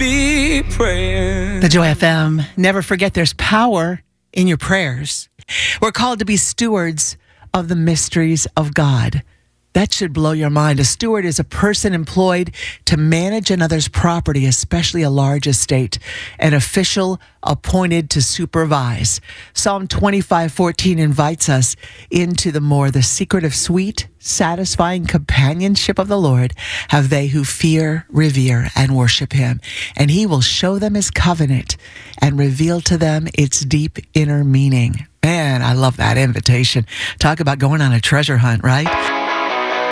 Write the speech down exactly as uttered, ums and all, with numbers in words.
be praying. The Joy F M. Never forget there's power in your prayers. We're called to be stewards of the mysteries of God. That should blow your mind. A steward is a person employed to manage another's property, especially a large estate. An official appointed to supervise. Psalm twenty-five fourteen invites us into the more. The secret of sweet, satisfying companionship of the Lord have they who fear, revere, and worship him. And he will show them his covenant and reveal to them its deep inner meaning. Man, I love that invitation. Talk about going on a treasure hunt, right?